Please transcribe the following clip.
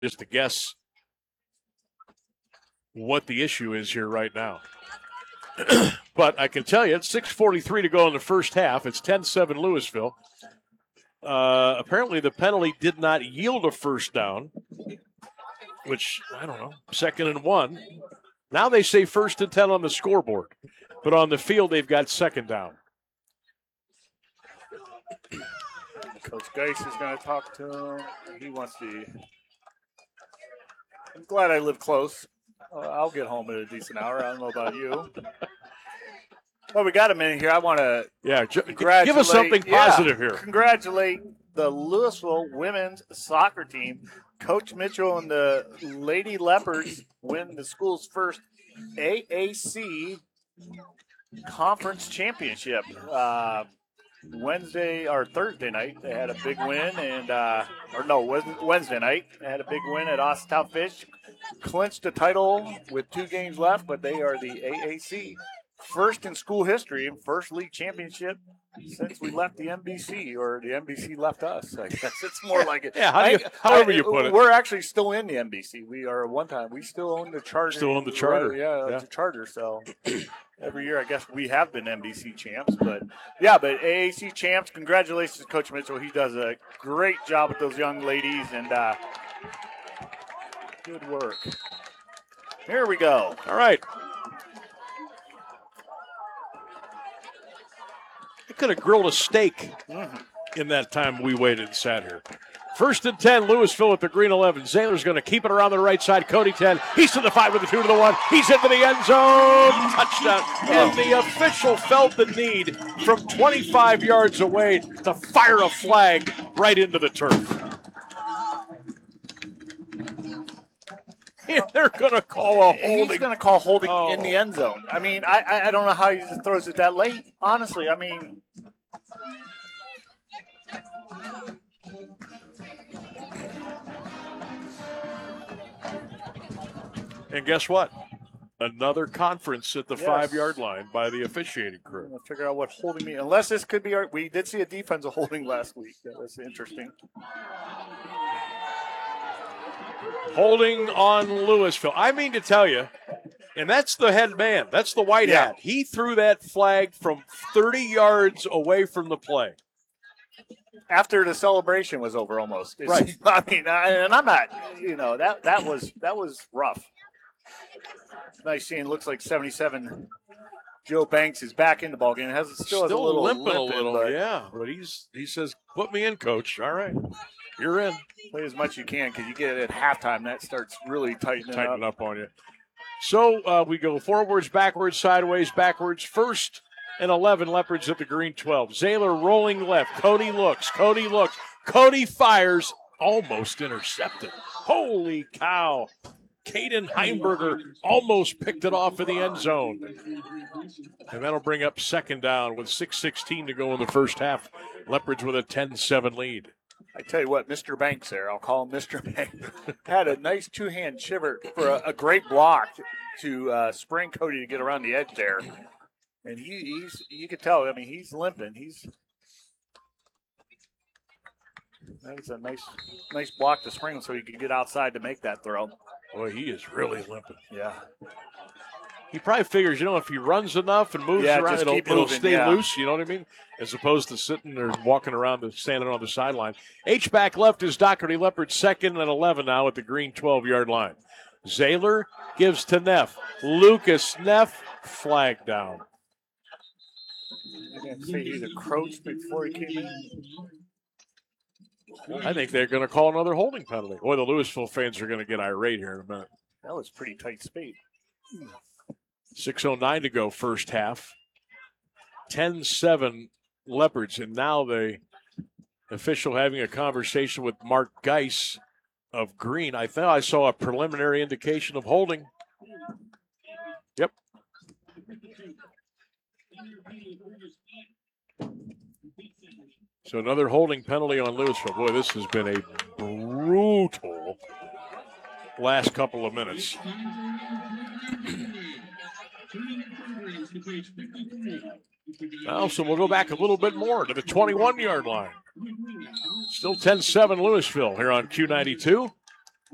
just to guess what the issue is here right now. But I can tell you, it's 6:43 to go in the first half. It's 10-7 Louisville. Apparently the penalty did not yield a first down, which, I don't know, 2nd and 1. Now they say 1st and 10 on the scoreboard, but on the field they've got 2nd down. Coach Geis is going to talk to him. He wants to. I'm glad I live close. I'll get home at a decent hour. I don't know about you. Well, we got a minute here. I want to give us something positive here. Congratulate the Louisville women's soccer team. Coach Mitchell and the Lady Leopards win the school's first AAC conference championship. Wednesday or Thursday night, they had a big win, Wednesday night, they had a big win at Austin Fish. Clinched the title with 2 games left, but they are the AAC. First in school history and first league championship since we left the NBC, or the NBC left us. I guess it's more like it. Yeah, however you put it. We're actually still in the NBC. We are one time. We still own the charter. Still own the charter. Right, the charter. So every year, I guess we have been NBC champs. But AAC champs. Congratulations to Coach Mitchell. He does a great job with those young ladies, and good work. Here we go. All right. I could have grilled a steak in that time we waited and sat here. 1st and 10, Louisville at the green 11. Zahler's going to keep it around the right side. Cody 10. He's to the 5 with the 2 to the 1. He's into the end zone. Touchdown. And the official felt the need from 25 yards away to fire a flag right into the turf. They're going to call a holding. He's going to call holding in the end zone. I mean, I don't know how he throws it that late. Honestly, I mean. And guess what? Another conference at the 5-yard line by the officiating crew. I'm going to figure out what holding means. Unless this could be we did see a defensive holding last week. That was interesting. Holding on Louisville. I mean to tell you, and that's the head man. That's the white hat. He threw that flag from 30 yards away from the play. After the celebration was over almost. Right. I mean, and I'm not, that was rough. Nice seeing, looks like 77 Joe Banks is back in the ballgame. Still has a little limping a little, but he says, put me in, coach. All right. You're in. Play as much as you can, because you get it at halftime. That starts really tightening up on you. So we go forwards, backwards, sideways, backwards. 1st and 11, Leopards at the green 12. Zahler rolling left. Cody looks. Cody fires. Almost intercepted. Holy cow. Caden Heimberger almost picked it off in the end zone. And that'll bring up 2nd down with 6:16 to go in the first half. Leopards with a 10-7 lead. I tell you what, Mr. Banks there, I'll call him Mr. Banks, had a nice 2-hand shiver for a great block to spring Cody to get around the edge there. And you could tell, I mean, he's limping. That was a nice block to spring him so he could get outside to make that throw. Boy, he is really limping. Yeah. He probably figures, if he runs enough and moves around, it'll stay loose, you know what I mean? As opposed to sitting or walking around and standing on the sideline. H-back left is Doherty Leopard, 2nd and 11 now at the green 12-yard line. Zahler gives to Neff. Lucas Neff, flag down. I didn't say he's a crouch before he came in. I think they're going to call another holding penalty. Boy, the Louisville fans are going to get irate here in a minute. That was pretty tight space. 6:09 to go first half. 10-7 Leopards, and now the official having a conversation with Mark Geis of Green. I thought I saw a preliminary indication of holding. Yep. So another holding penalty on Louisville. Boy, this has been a brutal last couple of minutes. Now, so we'll go back a little bit more to the 21-yard line. Still 10-7 Louisville here on Q92.